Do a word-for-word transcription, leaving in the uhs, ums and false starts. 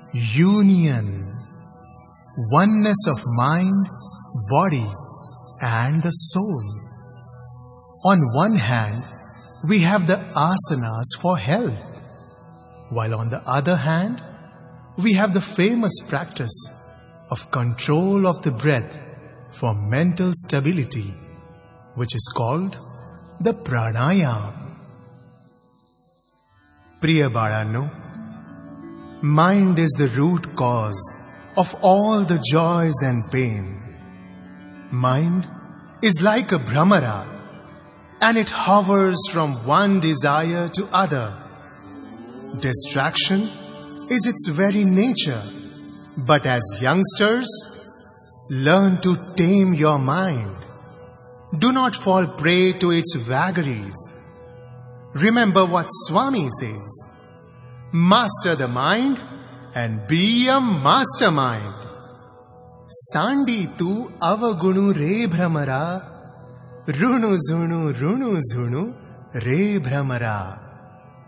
union, oneness of mind, body, and the soul. On one hand, we have the asanas for health, while on the other hand, we have the famous practice of control of the breath for mental stability, which is called the pranayam. Priya Balanno, mind is the root cause of all the joys and pain. Mind is like a bhramara, and it hovers from one desire to other. Distraction is its very nature, but as youngsters, learn to tame your mind. Do not fall prey to its vagaries. Remember what Swami says: master the mind and be a mastermind. Sandi tu avagunu re bhramara, runu zunu runu zunu re bhramara.